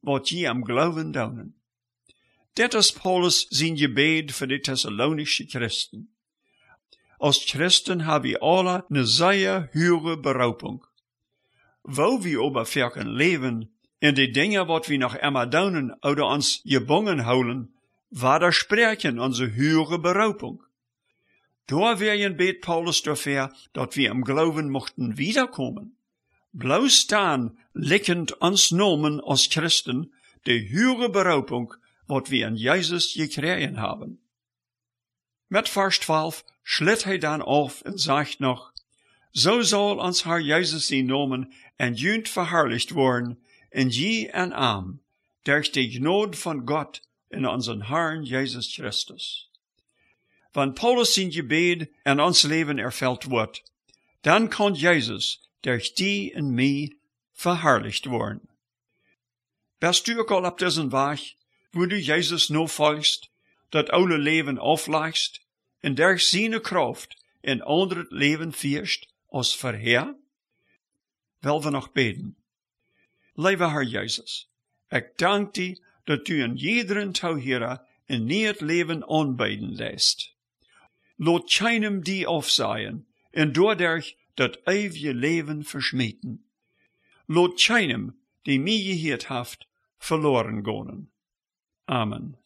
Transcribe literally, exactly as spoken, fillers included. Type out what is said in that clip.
wat je am Glauben daunen. Dat is Paulus zijn gebed voor de Thessalonische Christen. Als Christen hebben we alle een zeer hoge beroeping. Wo we oberverken leven en de dingen wat we nog immer daunen oder ons gebongen houden, widersprechen onze hoge beroeping. Daar weer beet Paulus dafür, dat we am Glauben mochten wiederkommen. Bloß staan lickend ons nomen als Christen de hoge beroeping wat we in Jezus gekregen haben. Met vers twaalf schlitt hij dan auf en zegt nog, so soll ons Herr Jezus die nomen en junt verherrlicht worden, in je en arm, durch die Gnade von Gott in unseren Herrn Jesus Christus. Wenn Paulus zijn gebed in ons leven erfüllt wordt, dan kann Jesus durch die en mij verherrlicht worden. Bist du ook al op diesen Weg, wo du Jesus no folgst, dat oude leven aflegst, en durch seine Kraft in ander leven vierst als vorher? Wel we nog beten. Lieve Herr Jesus, ik dank die dat u in jederen touwheren in nie het leven aanbijden lässt. Laat keinem die afzaaien, en doordat dat eeuwige leven verschmieten. Laat keinem, die mij geheerd heeft, verloren gaan. Amen.